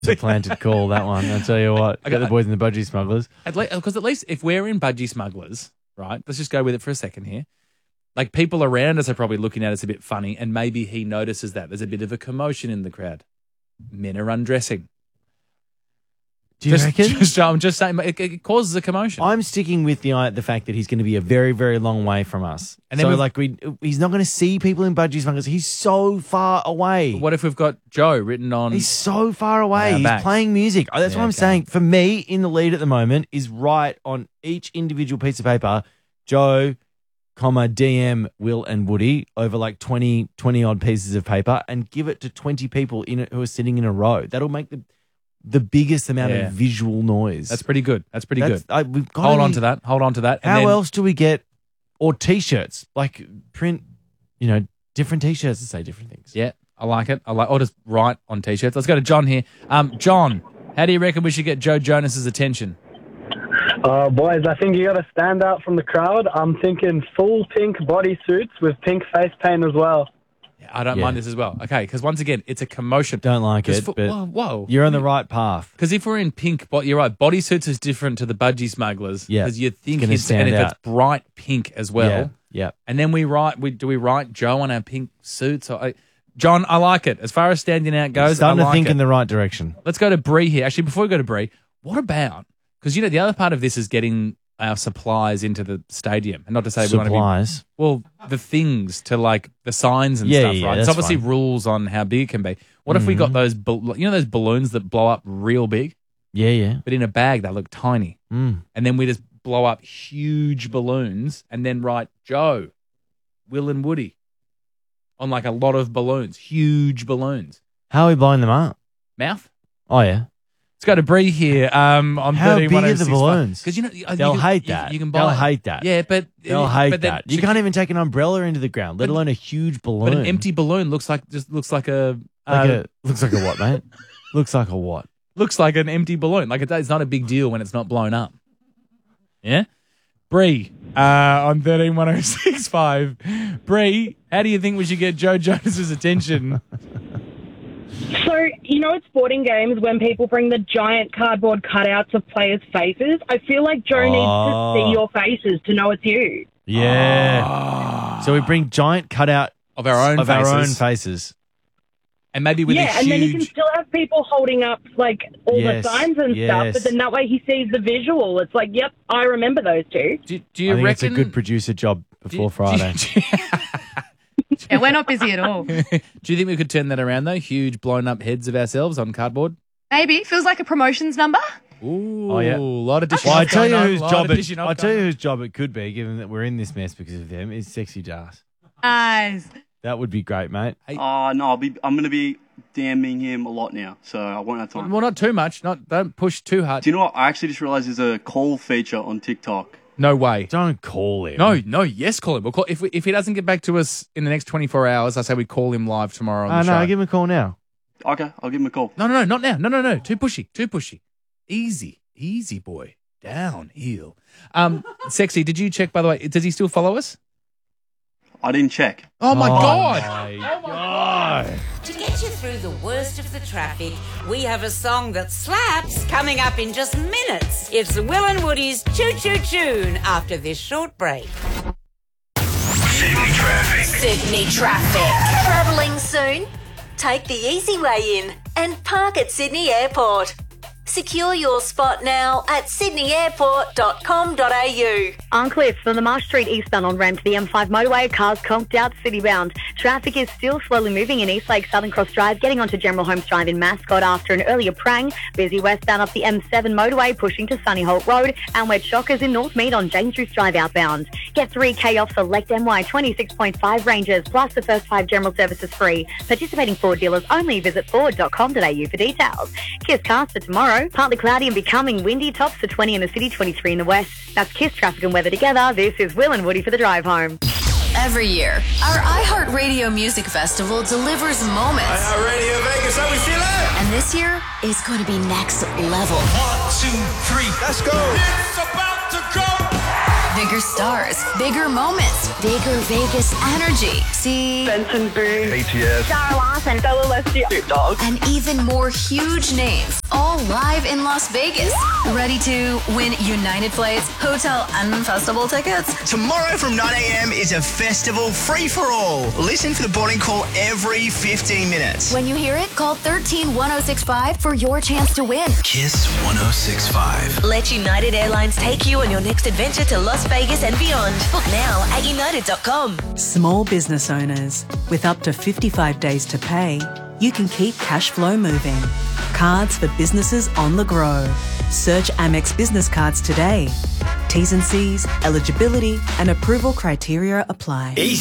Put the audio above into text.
It's a planted call, that one. I'll tell you what. Get the boys in the Budgie Smugglers. Because at least if we're in Budgie Smugglers, right, let's just go with it for a second here. Like, people around us are probably looking at us a bit funny, and maybe he notices that. There's a bit of a commotion in the crowd. Men are undressing. Do you reckon? I'm just saying, it causes a commotion. I'm sticking with the fact that he's going to be a very, very long way from us. And then he's not going to see people in Budgie Smugglers. He's so far away. What if we've got Joe written on? He's so far away. He's playing music. That's what I'm saying. For me, in the lead at the moment is write on each individual piece of paper, Joe, DM Will and Woody over like 20 odd pieces of paper, and give it to 20 people who are sitting in a row. That'll make the biggest amount of visual noise. That's pretty good. We've got Hold on to that. How else do we get, or T-shirts, like print, different T-shirts to say different things. Yeah, I like it. Or just write on T-shirts. Let's go to John here. John, how do you reckon we should get Joe Jonas's attention? Boys, I think you got to stand out from the crowd. I'm thinking full pink bodysuits with pink face paint as well. I don't mind this as well. Okay, because once again, it's a commotion. Don't like it, but whoa. You're on the right path. Because if we're in pink, you're right, bodysuits is different to the Budgie Smugglers. Yeah. Because you think it's bright pink as well. Yeah. And then we write Joe on our pink suits? John, I like it. As far as standing out goes, starting to think in the right direction. Let's go to Bree here. Actually, before we go to Bree, what about, because the other part of this is getting our supplies into the stadium, and not to say we want to be the things to like the signs and stuff, right? It's obviously rules on how big it can be. What if we got those, those balloons that blow up real big? Yeah. But in a bag, they look tiny. Mm. And then we just blow up huge balloons and then write Joe, Will and Woody on like a lot of balloons, huge balloons. How are we blowing them up? Mouth? Oh, yeah. Let's go to Bree here. On how big are the balloons? Because they'll hate that. You can buy. They'll hate that. Yeah, but they'll hate that. You can't even take an umbrella into the ground, let alone a huge balloon. But an empty balloon looks like a looks like a what, mate? Looks like a what? Looks like an empty balloon. Like it's not a big deal when it's not blown up. Yeah, Bree on 131065. Bree, how do you think we should get Joe Jonas's attention? So, at sporting games when people bring the giant cardboard cutouts of players' faces, I feel like Joe needs to see your faces to know it's you. Yeah. So we bring giant cutout of our own faces. And maybe with and then you can still have people holding up like all the signs and stuff, but then that way he sees the visual. It's like, yep, I remember those two. Do you reckon reckon it's a good producer job before Friday? Yeah, we're not busy at all. Do you think we could turn that around, though? Huge blown up heads of ourselves on cardboard? Maybe. Feels like a promotions number. Ooh, a lot of dishing. Well, I tell you whose job it could be, given that we're in this mess because of them, is Sexy Jars. Nice. That would be great, mate. No, I'm going to be DMing him a lot now, so I won't have time. Well, not too much. Don't push too hard. Do you know what? I actually just realised there's a call feature on TikTok. No way. Don't call him. No, yes, call him. We'll call, if he doesn't get back to us in the next 24 hours, I say we call him live tomorrow on the show. No, give him a call now. Okay, I'll give him a call. No, not now. No. Too pushy. Easy, boy. Downhill. Sexy, did you check, by the way, does he still follow us? I didn't check. Oh, my God. My God. To get you through the worst of the traffic, we have a song that slaps coming up in just minutes. It's Will and Woody's Choo Choo Tune after this short break. Sydney traffic. Travelling soon? Take the easy way in and park at Sydney Airport. Secure your spot now at sydneyairport.com.au. On Cliff, from the Marsh Street eastbound on ramp to the M5 motorway, cars conked out citybound. Traffic is still slowly moving in Eastlake, Southern Cross Drive, getting onto General Holmes Drive in Mascot after an earlier prang. Busy westbound up the M7 motorway, pushing to Sunny Holt Road, and wet shockers in Northmead on James Reese Drive outbound. Get 3K off select MY 26.5 ranges, plus the first 5 general services free. Participating Ford dealers only. Visit Ford.com.au for details. Kiss cars for tomorrow. Partly cloudy and becoming windy, tops to 20 in the city, 23 in the west. That's Kiss traffic and weather together. This is Will and Woody for the drive home. Every year, our iHeartRadio Music Festival delivers moments. iHeartRadio Vegas, how we feeling? And this year is going to be next level. 1, 2, 3, let's go. It's about to go Bigger stars, bigger moments, bigger Vegas energy. See? Benson Boone. BTS. Sarah Larson. Bella Leslie. Snoop Dogg. And even more huge names, all live in Las Vegas. Ready to win United Flights, hotel and festival tickets? Tomorrow from 9 a.m. is a festival free-for-all. Listen for the boarding call every 15 minutes. When you hear it, call 13-1065 for your chance to win. Kiss 106.5. Let United Airlines take you on your next adventure to Las Vegas and beyond. Book now at united.com. Small business owners, with up to 55 days to pay, you can keep cash flow moving. Cards for businesses on the grow. Search Amex Business Cards today. T's and C's, eligibility and approval criteria apply.